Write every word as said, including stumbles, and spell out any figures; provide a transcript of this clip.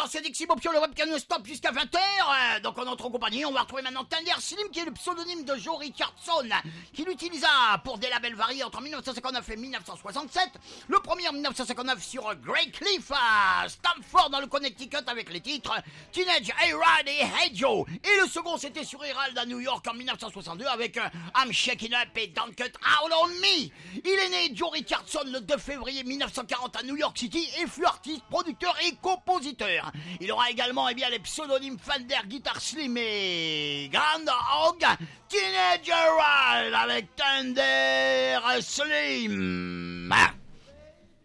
c'est Dixie Bopio, le webcam ne stop jusqu'à vingt heures. Donc, en notre compagnie, on va retrouver maintenant Thunder Slim, qui est le pseudonyme de Joe Richardson, qui l'utilisa pour des labels variés entre mille neuf cent cinquante-neuf et mille neuf cent soixante-sept. Le premier en mille neuf cent cinquante-neuf sur Grey Cliff à Stamford, dans le Connecticut, avec les titres Teenage A-Rod et Hey Joe. Et le second, c'était sur Herald à New York en mille neuf cent soixante-deux avec I'm Shaking Up et Don't Cut Out on Me. Il est né Joe Richardson le deux février mille neuf cent quarante à New York City et fut artiste, producteur et compositeur. Il aura également eh bien, les pseudonymes Fender, Guitar Slim et Grand Hog. Teenage A-Rod avec Thunder Slim.